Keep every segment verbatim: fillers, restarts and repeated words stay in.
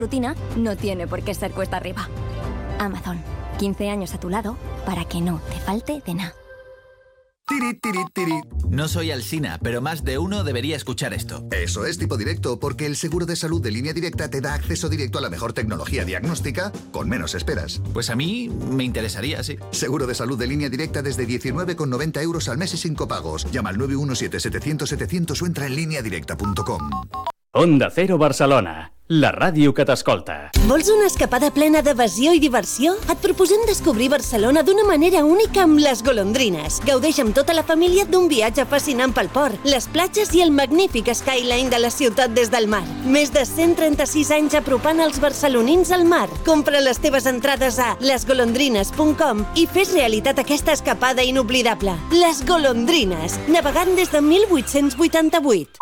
rutina no tiene por qué ser cuesta arriba. Amazon, quince años a tu lado para que no te falte de nada. Tiri, tiri, tiri. No soy Alsina, pero más de uno debería escuchar esto. Eso es Tipo Directo, porque el seguro de salud de Línea Directa te da acceso directo a la mejor tecnología diagnóstica con menos esperas. Pues a mí me interesaría, sí. Seguro de salud de Línea Directa desde diecinueve con noventa euros al mes y cinco pagos. Llama al nueve uno siete, setecientos, setecientos o entra en línia directa punto com. Onda Cero Barcelona, la ràdio que t'escolta. Vols una escapada plena d'evasió i diversió? Et proposem descobrir Barcelona d'una manera única amb les golondrines. Gaudeix amb tota la família d'un viatge fascinant pel port, les platges i el magnífic skyline de la ciutat des del mar. Més de cent trenta-sis anys apropant els barcelonins al mar. Compra les teves entrades a les golondrines punt com i fes realitat aquesta escapada inoblidable. Les Golondrines, navegant des de mil vuit-cents vuitanta-vuit.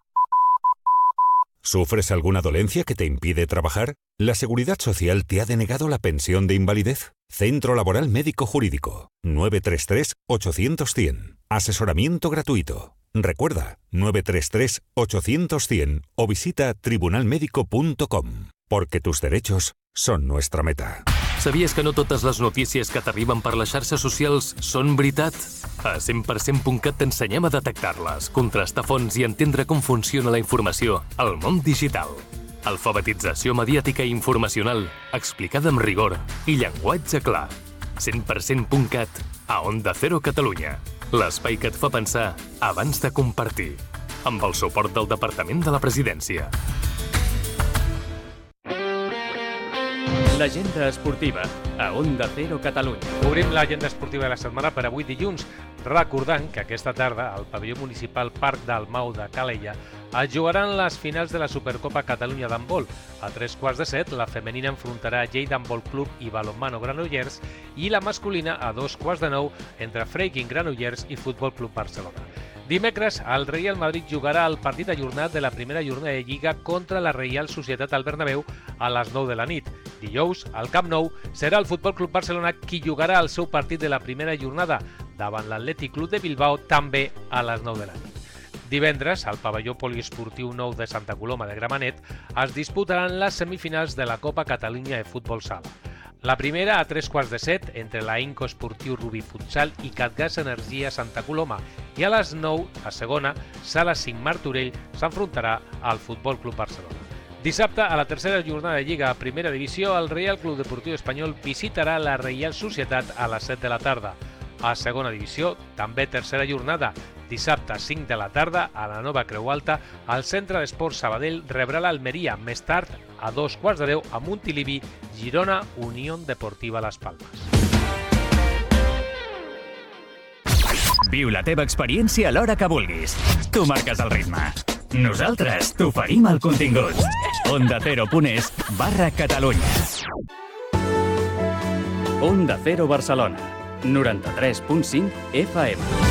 ¿Sufres alguna dolencia que te impide trabajar? ¿La Seguridad Social te ha denegado la pensión de invalidez? Centro Laboral Médico Jurídico. nueve tres tres, ochocientos, cien. Asesoramiento gratuito. Recuerda, nueve tres tres, ochocientos, cien o visita tribunal médico punto com. Porque tus derechos són nuestra meta. Sabies que no totes les notícies que t'arriben per les xarxes socials són veritat? A cent per cent punt cat t'ensenyem a detectar-les, contrastar fonts i entendre com funciona la informació al món digital. Alfabetització mediàtica i informacional, explicada amb rigor i llenguatge clar. cent per cent punt cat a Onda Cero Catalunya. L'espai que et fa pensar abans de compartir. Amb el suport del Departament de la Presidència. L'agenda esportiva a Onda Cero Catalunya. Obrim l'agenda esportiva de la setmana per avui dilluns, recordant que aquesta tarda al pavelló municipal Parc Dalmau de Calella es jugaran les finals de la Supercopa Catalunya d'handbol. A tres quarts de set, la femenina enfrontarà Lleida Handbol Club i Balonmano Granollers i la masculina a dos quarts de nou entre Freiking Granollers i Futbol Club Barcelona. Dimecres, el Real Madrid jugarà el partit ajornat de la primera jornada de Lliga contra la Reial Societat al Bernabéu a les nou de la nit. Dijous, al Camp Nou, serà el Futbol Club Barcelona qui jugarà el seu partit de la primera jornada davant l'Atlètic Club de Bilbao també a les nou de la nit. Divendres, al pavelló poliesportiu nou de Santa Coloma de Gramenet, es disputaran les semifinals de la Copa Catalunya de Futbol Sala. La primera a tres quarts de set entre la Inco Esportiu Rubí Futsal i Catgas Energia Santa Coloma i a les nou, a segona, Sala cinc Martorell s'enfrontarà al Futbol Club Barcelona. Dissabte, a la tercera jornada de Lliga a Primera Divisió, el Real Club Deportiu Espanyol visitarà la Reial Societat a les set de la tarda. A segona divisió, també tercera jornada. Dissabte, cinc de la tarda, a la Nova Creu Alta, el Centre d'Esports Sabadell rebrà l'Almeria. Més tard, a dos quarts de deu, a Montilivi, Girona, Unió Deportiva Las Palmes. Viu la teva experiència a l'hora que vulguis. Tu marques el ritme. Nosaltres t'oferim el contingut. Onda Cero punt es barra Catalunya. Onda Cero Barcelona, noranta-tres punt cinc F M.